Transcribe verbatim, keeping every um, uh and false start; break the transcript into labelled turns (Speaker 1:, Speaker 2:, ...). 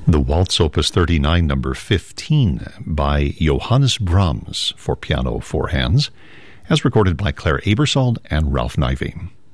Speaker 1: The Waltz Opus thirty-nine, number fifteen, by Johannes Brahms for piano, four hands, as recorded by Claire Aebersold and Ralph Nivey.